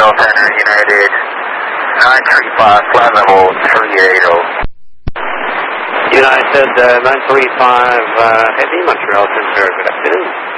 Montreal Center, United 935, flight level 380. United 935, Heavy, Montreal Center, good afternoon.